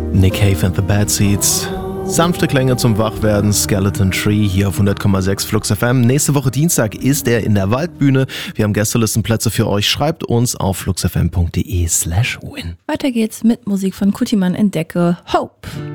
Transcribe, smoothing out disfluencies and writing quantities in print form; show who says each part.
Speaker 1: Nick Cave and the Bad Seeds. Sanfte Klänge zum Wachwerden, Skeleton Tree hier auf 100,6 Flux FM. Nächste Woche Dienstag ist er in der Waldbühne. Wir haben Gästelistenplätze für euch. Schreibt uns auf fluxfm.de/win.
Speaker 2: Weiter geht's mit Musik von Kutiman. Entdecke Hope.